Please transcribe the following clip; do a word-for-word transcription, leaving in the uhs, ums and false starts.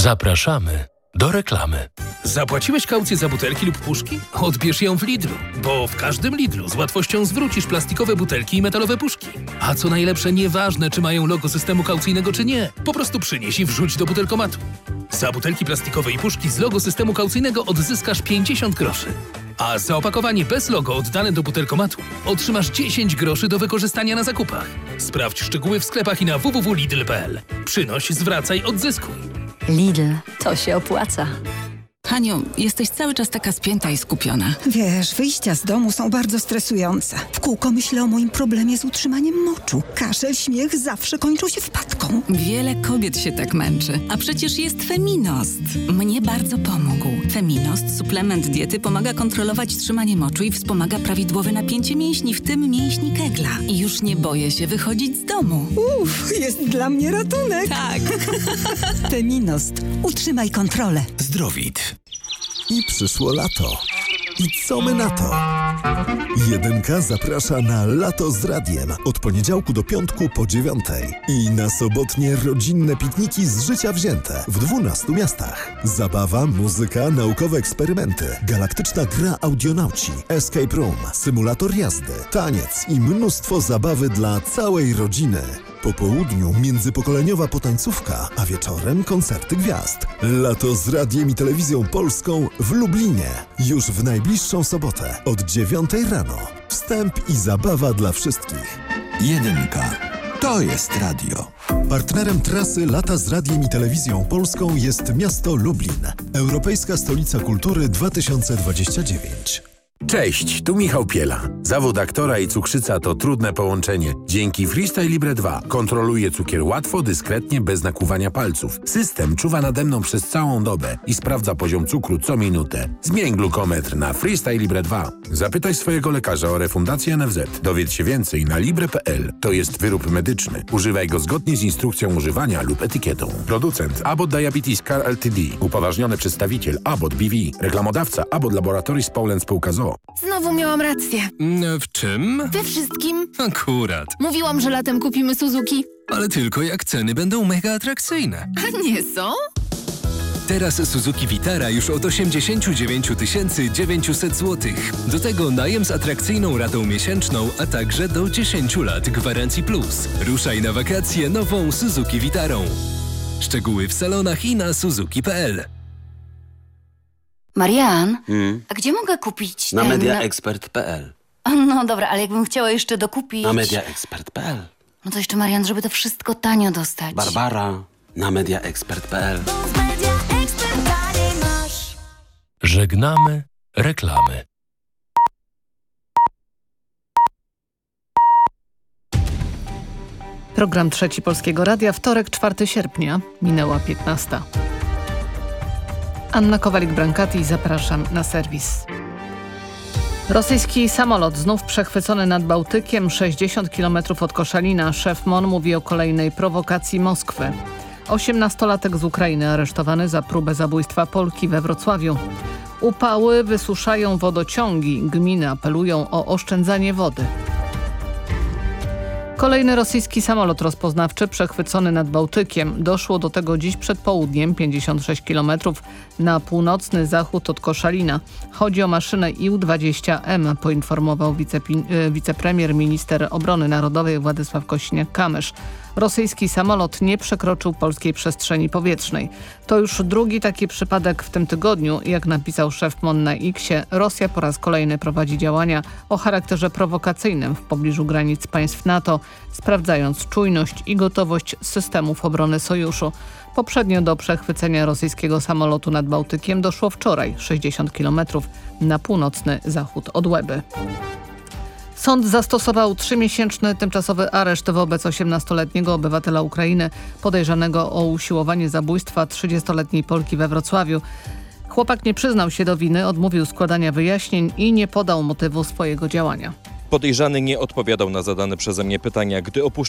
Zapraszamy do reklamy. Zapłaciłeś kaucję za butelki lub puszki? Odbierz ją w Lidlu, bo w każdym Lidlu z łatwością zwrócisz plastikowe butelki i metalowe puszki. A co najlepsze, nieważne czy mają logo systemu kaucyjnego czy nie, po prostu przynieś i wrzuć do butelkomatu. Za butelki plastikowe i puszki z logo systemu kaucyjnego odzyskasz pięćdziesiąt groszy. A za opakowanie bez logo oddane do butelkomatu otrzymasz dziesięć groszy do wykorzystania na zakupach. Sprawdź szczegóły w sklepach i na w w w kropka lidl kropka p l. Przynoś, zwracaj, odzyskuj. Lidl, to się opłaca. Haniu, jesteś cały czas taka spięta i skupiona. Wiesz, wyjścia z domu są bardzo stresujące. W kółko myślę o moim problemie z utrzymaniem moczu. Kaszel, śmiech zawsze kończą się wpadką. Wiele kobiet się tak męczy. A przecież jest Feminost. Mnie bardzo pomógł. Feminost, suplement diety, pomaga kontrolować trzymanie moczu i wspomaga prawidłowe napięcie mięśni, w tym mięśni kegla. I już nie boję się wychodzić z domu. Uff, jest dla mnie ratunek. Tak. Feminost. Utrzymaj kontrolę. Zdrowit. I przyszło lato. I co my na to? Jedynka zaprasza na Lato z Radiem od poniedziałku do piątku po dziewiątej. I na sobotnie rodzinne pikniki z życia wzięte w dwunastu miastach. Zabawa, muzyka, naukowe eksperymenty, galaktyczna gra audionauci, escape room, symulator jazdy, taniec i mnóstwo zabawy dla całej rodziny. Po południu międzypokoleniowa potańcówka, a wieczorem koncerty gwiazd. Lato z Radiem i Telewizją Polską w Lublinie. Już w najbliższą sobotę od dziewiątej rano. Wstęp i zabawa dla wszystkich. Jedynka. To jest radio. Partnerem trasy Lata z Radiem i Telewizją Polską jest miasto Lublin. Europejska Stolica Kultury dwa tysiące dwudziesty dziewiąty. Cześć, tu Michał Piela. Zawód aktora i cukrzyca to trudne połączenie. Dzięki Freestyle Libre dwa kontroluję cukier łatwo, dyskretnie, bez nakłuwania palców. System czuwa nade mną przez całą dobę i sprawdza poziom cukru co minutę. Zmień glukometr na Freestyle Libre dwa. Zapytaj swojego lekarza o refundację N F Z. Dowiedz się więcej na libre kropka p l. To jest wyrób medyczny. Używaj go zgodnie z instrukcją używania lub etykietą. Producent Abbott Diabetes Care Ltd. Upoważniony przedstawiciel Abbott B V. Reklamodawca Abbott Laboratories Poland Spółka z o o. Znowu miałam rację. W czym? We wszystkim. Akurat. Mówiłam, że latem kupimy Suzuki. Ale tylko jak ceny będą mega atrakcyjne. A nie są? Teraz Suzuki Vitara już od osiemdziesiąt dziewięć tysięcy dziewięćset złotych. Do tego najem z atrakcyjną ratą miesięczną, a także do dziesięć lat gwarancji plus. Ruszaj na wakacje nową Suzuki Vitarą. Szczegóły w salonach i na suzuki kropka p l. Marian, Hmm? a gdzie mogę kupić Na ten... mediaexpert kropka p l. No dobra, ale jakbym chciała jeszcze dokupić... Na mediaexpert kropka p l. No to jeszcze, Marian, żeby to wszystko tanio dostać. Barbara, na mediaexpert kropka p l. Żegnamy reklamy. Program Trzeci Polskiego Radia, wtorek, czwartego sierpnia, minęła piętnasta. Anna Kowalik-Brankati, zapraszam na serwis. Rosyjski samolot znów przechwycony nad Bałtykiem, sześćdziesiąt kilometrów od Koszalina. Szef M O N mówi o kolejnej prowokacji Moskwy. Osiemnastolatek z Ukrainy aresztowany za próbę zabójstwa Polki we Wrocławiu. Upały wysuszają wodociągi. Gminy apelują o oszczędzanie wody. Kolejny rosyjski samolot rozpoznawczy przechwycony nad Bałtykiem. Doszło do tego dziś przed południem, pięćdziesiąt sześć kilometrów na północny zachód od Koszalina. Chodzi o maszynę I U dwadzieścia M, poinformował wicepi- wicepremier, minister obrony narodowej Władysław Kośniak-Kamysz. Rosyjski samolot nie przekroczył polskiej przestrzeni powietrznej. To już drugi taki przypadek w tym tygodniu. Jak napisał szef M O N na X-ie, Rosja po raz kolejny prowadzi działania o charakterze prowokacyjnym w pobliżu granic państw NATO, sprawdzając czujność i gotowość systemów obrony sojuszu. Poprzednio do przechwycenia rosyjskiego samolotu nad Bałtykiem doszło wczoraj, sześćdziesiąt kilometrów na północny zachód od Łeby. Sąd zastosował trzymiesięczny tymczasowy areszt wobec osiemnastoletniego obywatela Ukrainy podejrzanego o usiłowanie zabójstwa trzydziestoletniej Polki we Wrocławiu. Chłopak nie przyznał się do winy, odmówił składania wyjaśnień i nie podał motywu swojego działania. Podejrzany nie odpowiadał na zadane przeze mnie pytania. Gdy opuszczał